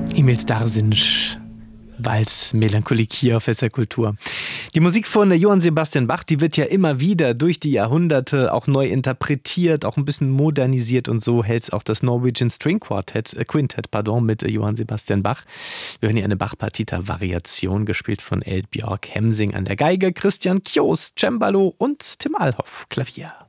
Emil Starsinsch, Vals Melancholik hier auf SR Kultur. Die Musik von Johann Sebastian Bach, die wird ja immer wieder durch die Jahrhunderte auch neu interpretiert, auch ein bisschen modernisiert, und so hält es auch das Norwegian String Quintett mit Johann Sebastian Bach. Wir hören hier eine Bach-Partita-Variation, gespielt von Eld Björk Hemsing an der Geige, Christian Kjos Cembalo und Tim Alhoff Klavier.